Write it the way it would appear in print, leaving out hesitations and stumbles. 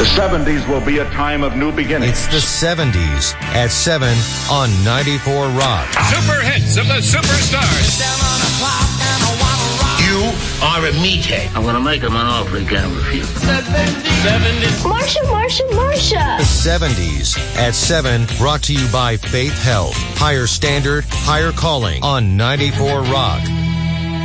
The 70s will be a time of new beginnings. It's the 70s at 7 on 94 Rock. Super hits of the superstars. You are a meathead. I'm going to make him an offer he can't refuse. 70s. Marsha. The 70s at 7, brought to you by Faith Health. Higher standard, higher calling on 94 Rock.